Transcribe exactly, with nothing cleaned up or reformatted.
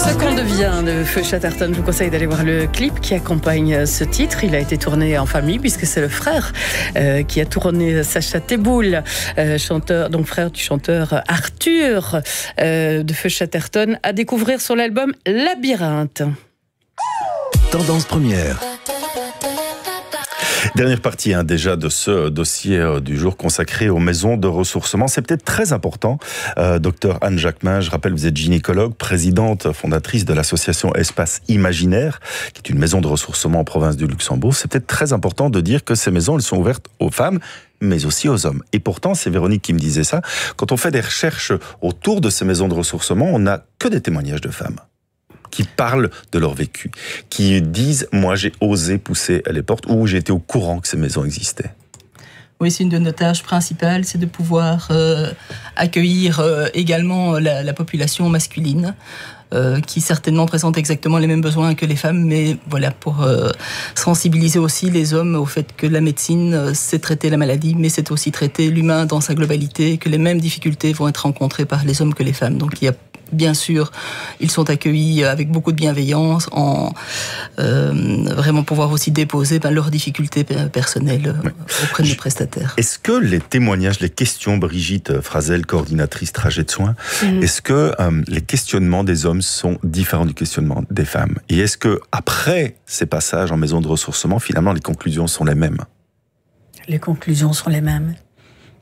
Ce qu'on devient de Feu Chatterton, je vous conseille d'aller voir le clip qui accompagne ce titre. Il a été tourné en famille puisque c'est le frère euh, qui a tourné Sacha Teboul, euh, chanteur, donc frère du chanteur Arthur euh, de Feu Chatterton, à découvrir sur l'album Labyrinthe. Tendance première. Dernière partie hein, déjà de ce dossier euh, du jour consacré aux maisons de ressourcement. C'est peut-être très important. Euh, docteur Anne Jacquemin, je rappelle, vous êtes gynécologue, présidente fondatrice de l'association Espace Imaginaire, qui est une maison de ressourcement en province du Luxembourg. C'est peut-être très important de dire que ces maisons, elles sont ouvertes aux femmes, mais aussi aux hommes. Et pourtant, c'est Véronique qui me disait ça, quand on fait des recherches autour de ces maisons de ressourcement, on n'a que des témoignages de femmes qui parlent de leur vécu, qui disent « moi j'ai osé pousser les portes » ou « j'ai été au courant que ces maisons existaient ». Oui, c'est une de nos tâches principales, c'est de pouvoir euh, accueillir euh, également la, la population masculine, euh, qui certainement présente exactement les mêmes besoins que les femmes, mais voilà, pour euh, sensibiliser aussi les hommes au fait que la médecine, euh, c'est traiter la maladie, mais c'est aussi traiter l'humain dans sa globalité, que les mêmes difficultés vont être rencontrées par les hommes que les femmes. Donc il y a bien sûr, ils sont accueillis avec beaucoup de bienveillance, en euh, vraiment pouvoir aussi déposer ben, leurs difficultés personnelles oui. auprès de nos prestataires. Est-ce que les témoignages, les questions, Brigitte Frazel, coordinatrice trajet de soins, mmh. est-ce que euh, les questionnements des hommes sont différents du questionnement des femmes? Et est-ce que après ces passages en maison de ressourcement, finalement, les conclusions sont les mêmes? Les conclusions sont les mêmes.